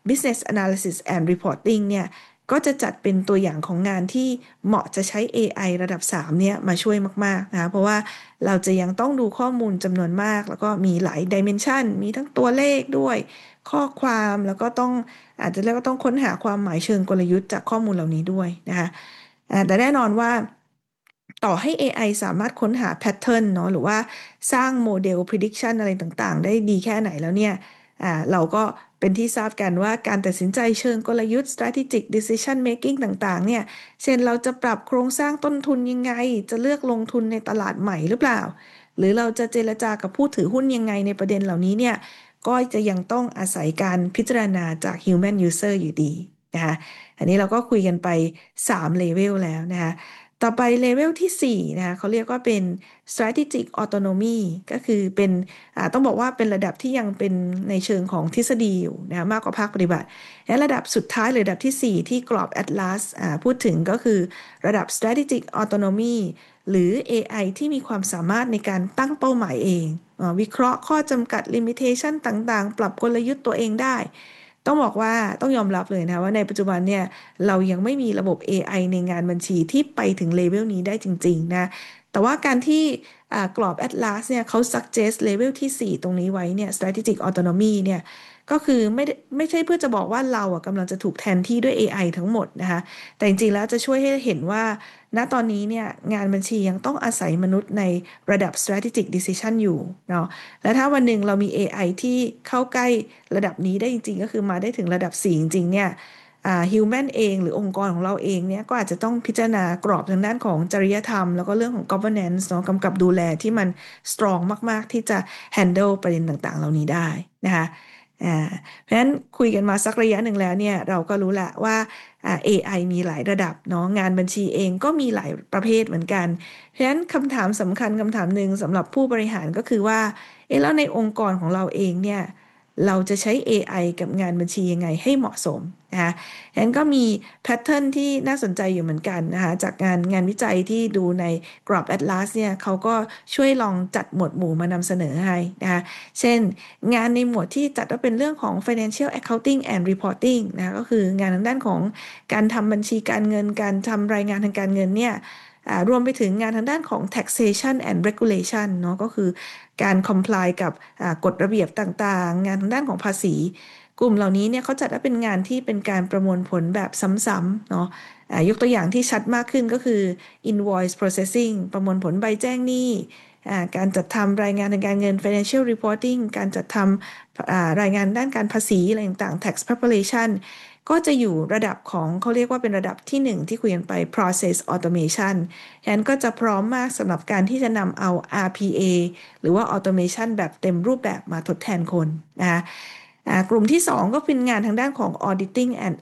Business Analysis and Reporting เนี่ยก็จะจัดเป็นตัวอย่างของงานที่เหมาะจะใช้ AI ระดับ3เนี่ยมาช่วยมากๆนะคะเพราะว่าเราจะยังต้องดูข้อมูลจำนวนมากแล้วก็มีหลาย dimension มีทั้งตัวเลขด้วยข้อความแล้วก็ต้องอาจจะเรียกว่าต้องค้นหาความหมายเชิงกลยุทธ์จากข้อมูลเหล่านี้ด้วยนะคะแต่แน่นอนว่าต่อให้ AI สามารถค้นหาแพทเทิร์นเนาะหรือว่าสร้างโมเดล prediction อะไรต่างๆได้ดีแค่ไหนแล้วเนี่ยเราก็เป็นที่ทราบกันว่าการตัดสินใจเชิงกลยุทธ์ strategic decision making ต่างๆเนี่ยเช่นเราจะปรับโครงสร้างต้นทุนยังไงจะเลือกลงทุนในตลาดใหม่หรือเปล่าหรือเราจะเจรจากับผู้ถือหุ้นยังไงในประเด็นเหล่านี้เนี่ยก็จะยังต้องอาศัยการพิจารณาจาก human user อยู่ดีนะคะอันนี้เราก็คุยกันไป3เลเวลแล้วนะคะต่อไปเลเวลที่4นะคะเขาเรียกว่าเป็น strategic autonomy ก็คือเป็นต้องบอกว่าเป็นระดับที่ยังเป็นในเชิงของทฤษฎีอยู่นะมากกว่าภาคปฏิบัติและระดับสุดท้ายหรือระดับที่4ที่กรอบ Atlas พูดถึงก็คือระดับ strategic autonomy หรือ AI ที่มีความสามารถในการตั้งเป้าหมายเองวิเคราะห์ข้อจำกัด limitation ต่างๆปรับกลยุทธ์ตัวเองได้ต้องบอกว่าต้องยอมรับเลยนะว่าในปัจจุบันเนี่ยเรายังไม่มีระบบ AI ในงานบัญชีที่ไปถึงเลเวลนี้ได้จริงๆนะแต่ว่าการที่กรอบ Atlas เนี่ยเขา suggest เลเวลที่4ตรงนี้ไว้เนี่ย strategic autonomy เนี่ยก็คือไม่ใช่เพื่อจะบอกว่าเรากำลังจะถูกแทนที่ด้วย AI ทั้งหมดนะคะแต่จริงๆแล้วจะช่วยให้เห็นว่าณตอนนี้เนี่ยงานบัญชียังต้องอาศัยมนุษย์ในระดับ strategic decision อยู่เนาะและถ้าวันหนึ่งเรามี AI ที่เข้าใกล้ระดับนี้ได้จริงๆก็คือมาได้ถึงระดับ4จริงๆเนี่ยhuman เองหรือองค์กรของเราเองเนี่ยก็อาจจะต้องพิจารณากรอบทางด้านของจริยธรรมแล้วก็เรื่องของ governance เนาะกำกับดูแลที่มัน strong มากๆที่จะ handle ประเด็นต่างๆเหล่านี้ได้นะคะเพราะฉะนั้นคุยกันมาสักระยะหนึ่งแล้วเนี่ยเราก็รู้แหละว่าAI มีหลายระดับเนาะงานบัญชีเองก็มีหลายประเภทเหมือนกันเพราะฉะนั้นคำถามสำคัญคำถามหนึ่งสำหรับผู้บริหารก็คือว่าแล้วในองค์กรของเราเองเนี่ยเราจะใช้ AI กับงานบัญชียังไงให้เหมาะสมนะคะฉะนั้นก็มีแพทเทิร์นที่น่าสนใจอยู่เหมือนกันนะคะจากงานวิจัยที่ดูในกรอบ Atlas เนี่ยเขาก็ช่วยลองจัดหมวดหมู่มานำเสนอให้นะคะเช่นงานในหมวดที่จัดว่าเป็นเรื่องของ financial accounting and reporting นะก็คืองานทางด้านของการทำบัญชีการเงินการทำรายงานทางการเงินเนี่ยรวมไปถึงงานทางด้านของ taxation and regulation เนาะก็คือการ comply กับกฎระเบียบต่างๆงานทางด้านของภาษีกลุ่มเหล่านี้เนี่ยเขาจัดว่าเป็นงานที่เป็นการประมวลผลแบบซ้ำๆเนาะยกตัวอย่างที่ชัดมากขึ้นก็คือ invoice processing ประมวลผลใบแจ้งหนี้การจัดทำรายงานทางการเงิน financial reporting การจัดทำรายงานด้านการภาษีอะไรต่างๆ tax preparation ก็จะอยู่ระดับของเขาเรียกว่าเป็นระดับที่1ที่คุยกันไป process automation ฉะนั้นก็จะพร้อมมากสำหรับการที่จะนำเอา RPA หรือว่า automation แบบเต็มรูปแบบมาทดแทนคนนะคะกลุ่มที่2ก็เป็นงานทางด้านของ auditing and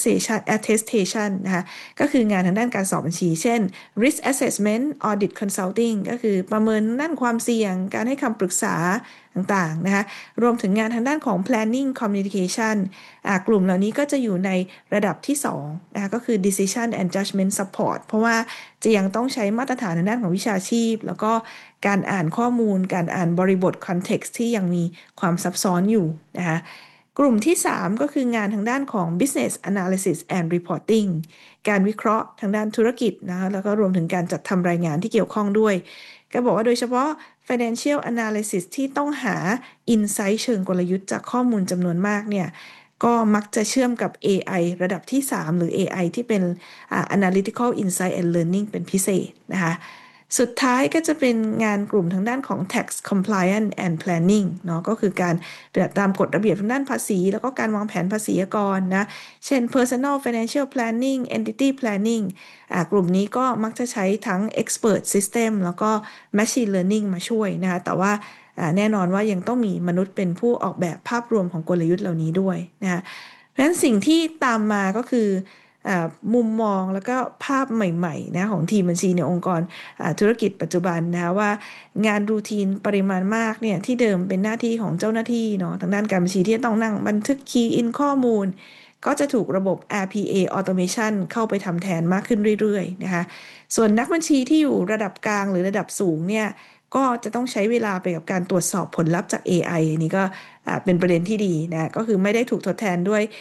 attestation นะคะก็คืองานทางด้านการสอบบัญชีเช่น risk assessment audit consulting ก็คือประเมินด้านความเสี่ยงการให้คำปรึกษาต่างๆนะคะรวมถึงงานทางด้านของ planning communication กลุ่มเหล่านี้ก็จะอยู่ในระดับที่2นะคะก็คือ decision and judgment support เพราะว่าจะยังต้องใช้มาตรฐานทางด้านของวิชาชีพแล้วก็การอ่านข้อมูลการอ่านบริบท context ที่ยังมีความซับซ้อนอยู่นะคะกลุ่มที่3ก็คืองานทางด้านของ business analysis and reporting การวิเคราะห์ทางด้านธุรกิจนะคะแล้วก็รวมถึงการจัดทำรายงานที่เกี่ยวข้องด้วยก็บอกว่าโดยเฉพาะ financial analysis ที่ต้องหา insight เชิงกลยุทธ์จากข้อมูลจำนวนมากเนี่ยก็มักจะเชื่อมกับ AI ระดับที่3หรือ AI ที่เป็นanalytical insight and learning เป็นพิเศษนะคะสุดท้ายก็จะเป็นงานกลุ่มทางด้านของ tax compliance and planning เนาะก็คือการปฏิบัติตามกฎระเบียบทางด้านภาษีแล้วก็การวางแผนภาษีกรนะเช่น personal financial planning entity planning กลุ่มนี้ก็มักจะใช้ทั้ง expert system แล้วก็ machine learning มาช่วยนะคะแต่ว่าแน่นอนว่ายังต้องมีมนุษย์เป็นผู้ออกแบบภาพรวมของกลยุทธ์เหล่านี้ด้วยนะคะเพราะฉะนั้นสิ่งที่ตามมาก็คือมุมมองแล้วก็ภาพใหม่ๆนะของทีมบัญชีในองค์กรธุรกิจปัจจุบันนะคะว่างานรูทีนปริมาณมากเนี่ยที่เดิมเป็นหน้าที่ของเจ้าหน้าที่เนาะทางด้านการบัญชีที่ต้องนั่งบันทึกคีย์อินข้อมูลก็จะถูกระบบ RPA automation เข้าไปทำแทนมากขึ้นเรื่อยๆนะคะส่วนนักบัญชีที่อยู่ระดับกลางหรือระดับสูงเนี่ยก็จะต้องใช้เวลาไปกับการตรวจสอบผลลัพธ์จาก AI อันนี้ก็เป็นประเด็นที่ดีนะก็คือไม่ได้ถูกทดแทนด้วย